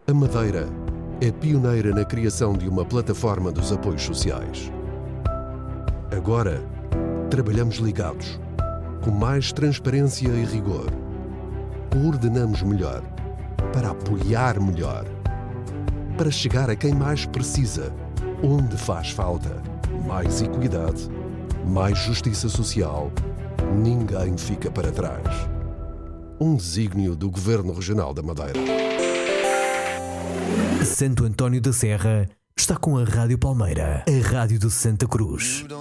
A Madeira é pioneira na criação de uma plataforma dos apoios sociais. Agora, trabalhamos ligados, com mais transparência e rigor. Coordenamos melhor, para apoiar melhor, para chegar a quem mais precisa, onde faz falta. Mais equidade, mais justiça social, ninguém fica para trás. Um desígnio do Governo Regional da Madeira. Santo António da Serra está com a Rádio Palmeira, a rádio de Santa Cruz.